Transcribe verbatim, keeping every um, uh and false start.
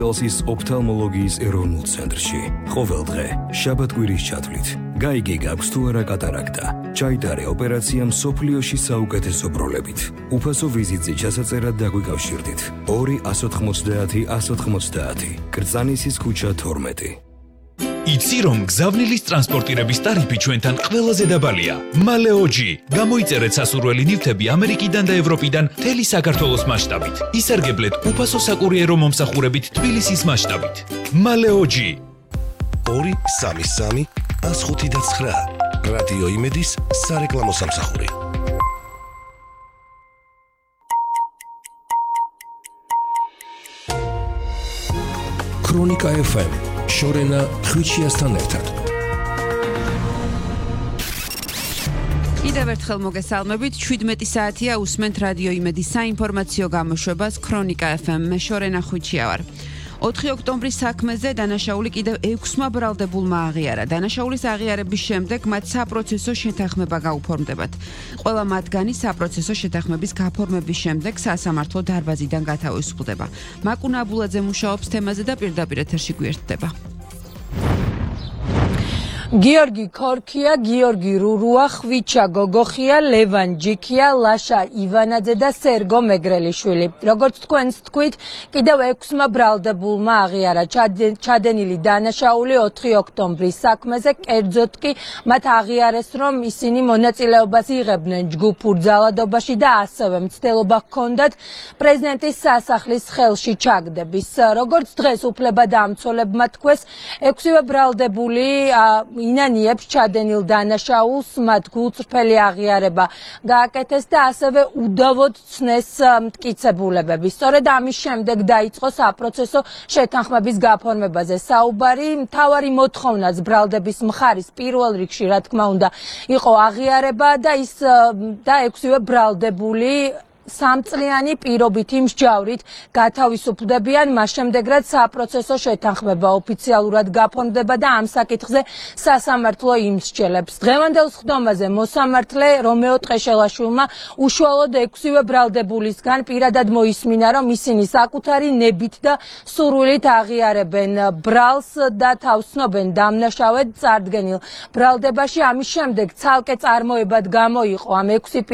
ელსის ოფთალმოლოგიის ეროვნულ ცენტრში ყოველდღე შაბათ-კვირის ჩათვლით გაიგე გაქვს თუ არა კატარაქტა. ჩაიტარე ოპერაცია მსოფლიოში საუკეთესო პროლებით. უფასო ვიზიტზე ჩასაწერად დაგვიკავშირდით. ორი ათას ოცდაათი ათას ოცდაათი კრწანისის ქუჩა თორმეტი. იცი რომ გზავნილის ტრანსპორტირების ტარიფი ჩვენთან ყველაზე დაბალია. მალეოჯი. გამოიწერეთ სასურველი ნივთები ამერიკიდან და ევროპიდან მთელი საქართველოს მასშტაბით. ისარგებლეთ უფასო საკურიერო მომსახურებით თბილისის მასშტაბით. მალეოჯი. ორი სამი სამი ათას ხუთი და ცხრა. რადიო იმედის სარეკლამო სამსახური. ქრონიკა ეფ ემ შორენა ხვიჩიასთან ერთად. კიდევ ერთხელ მოგესალმებით. შვიდმეტი საათია უსმენთ რადიო იმედის საინფორმაციო გამოშვებას ქრონიკა ეფ ემ. მე შორენა ხვიჩია ვარ. ოთხი ოქტომბრის საქმეზე დანაშაული კიდევ ექვსმა ბრალდებულმა აღიარა. დანაშაულის აღიარების შემდეგ მათ საპროცესო შეთანხმება გაუფორმდებათ. ყველა მათგანი საპროცესო შეთანხმების გაფორმების შემდეგ სასამართლო დარბაზიდან გათავისუფლდება. მაკუნა აბულაძე მუშაობს თემაზე და პირდაპირ ეთერში გვერდდება. გიორგი ქორქია, გიორგი რურუა, ხვიჩა გოგოხია, ლევან ჯიქია, ლაშა ივანაძე და სერგო მეგრელიშვილი. როგორც თქვენს თქვით, კიდევ ექვსმა ბრალდებულმა აღიარა ჩადენილი დანაშაული ოთხი ოქტომბრის საქმეზე, კერძოდ კი მათ აღიარეს, რომ ისინი მონაწილეობას იღებდნენ ჯგუფურ ძალადობაში და ასევე მცდელობა ჰქონდათ პრეზიდენტის სასახლის ხელში ჩაგდების. როგორც დღეს უფლებადამცველებმა თქვეს, ექვსივე ბრალდებული ინანიებს ჩადენილ დანაშაულს, მათ გულწრფელი აღიარება გააკეთეს და ასევე უდავოდ ცნეს მტკიცებულებები. სწორედ ამის შემდეგ დაიწყო საპროცესო შეთანხმების გაფორმებაზე საუბარი. მთავარი მოთხოვნაც ბრალდების მხარის პირველ რიგში, რა თქმა უნდა, იყო აღიარება და ის და ექვსივე ბრალდებული სამწლიანი პირობითი მსჯავრით გათავისუფლდებიან, მას შემდეგ რაც საპროცესო შეთანხმება ოფიციალურად გაფორმდება და ამ საკითხზე სასამართლო იმსჯელებს. დღევანდელ სხდომაზე მოსამართლე რომეო ტყეშელაშვილმა უშუალოდ ექვსივე ბრალდებულისგან პირადად მოისმინა, რომ ისინი საკუთარი ნებით და სურვილით აღიარებენ ბრალს და თავსნობენ დამნაშავედ წარდგენილ ბრალდებაში. ამის შემდეგ ცალკე წარმოებად გამოიყო ამ ექვსი